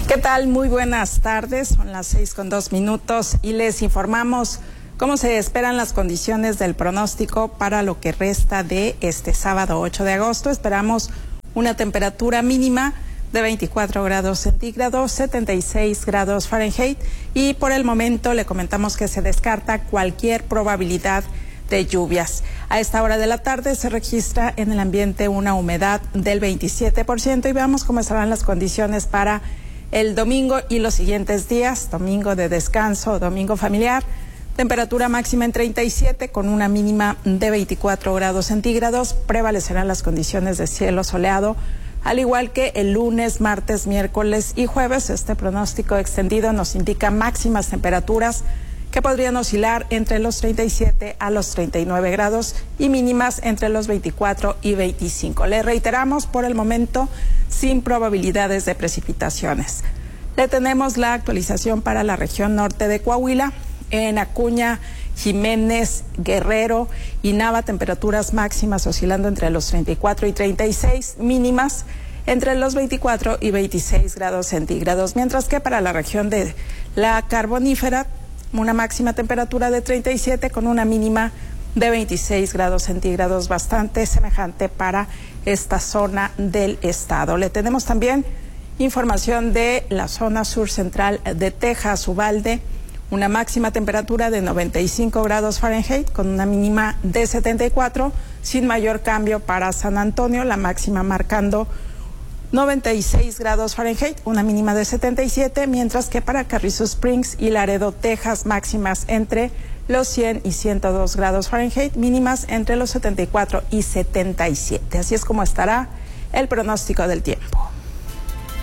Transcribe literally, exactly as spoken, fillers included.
¿Qué tal? Muy buenas tardes, son las seis con dos minutos y les informamos cómo se esperan las condiciones del pronóstico para lo que resta de este sábado ocho de agosto. Esperamos una temperatura mínima de veinticuatro grados centígrados, setenta y seis grados Fahrenheit y por el momento le comentamos que se descarta cualquier probabilidad de lluvias. A esta hora de la tarde se registra en el ambiente una humedad del veintisiete por ciento y veamos cómo estarán las condiciones para el domingo y los siguientes días, domingo de descanso, domingo familiar, temperatura máxima en treinta y siete con una mínima de veinticuatro grados centígrados, prevalecerán las condiciones de cielo soleado, al igual que el lunes, martes, miércoles y jueves. Este pronóstico extendido nos indica máximas temperaturas que podrían oscilar entre los treinta y siete a los treinta y nueve grados y mínimas entre los veinticuatro y veinticinco. Le reiteramos, por el momento, sin probabilidades de precipitaciones. Le tenemos la actualización para la región norte de Coahuila. En Acuña, Jiménez, Guerrero y Nava, temperaturas máximas oscilando entre los treinta y cuatro y treinta y seis, mínimas entre los veinticuatro y veintiséis grados centígrados, mientras que para la región de la Carbonífera, una máxima temperatura de treinta y siete con una mínima de veintiséis grados centígrados, bastante semejante para esta zona del estado. Le tenemos también información de la zona sur central de Texas, Uvalde, una máxima temperatura de noventa y cinco grados Fahrenheit con una mínima de setenta y cuatro, sin mayor cambio para San Antonio, la máxima marcando noventa y seis grados Fahrenheit, una mínima de setenta y siete, mientras que para Carrizo Springs y Laredo, Texas, máximas entre los cien y ciento dos grados Fahrenheit, mínimas entre los setenta y cuatro y setenta y siete. Así es como estará el pronóstico del tiempo.